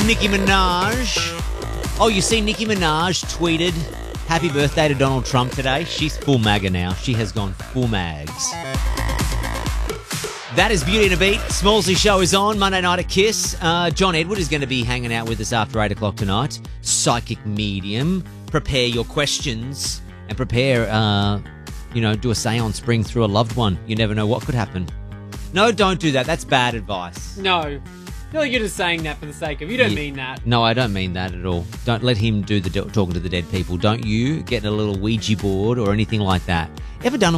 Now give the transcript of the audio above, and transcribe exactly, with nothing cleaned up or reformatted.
Nicki Minaj. Oh, you see Nicki Minaj tweeted happy birthday to Donald Trump today? She's full MAGA now. She has gone full mags. That is Beauty and a Beat. Smallsy show is on Monday night at Kiss. Uh, John Edward is going to be hanging out with us after eight o'clock tonight. Psychic medium. Prepare your questions and prepare, uh, you know, do a seance, bring through a loved one. You never know what could happen. No, don't do that. That's bad advice. No. No, you're just saying that for the sake of... You don't Yeah. mean that. No, I don't mean that at all. Don't let him do the talking to the dead people. Don't you get a little Ouija board or anything like that. Ever done a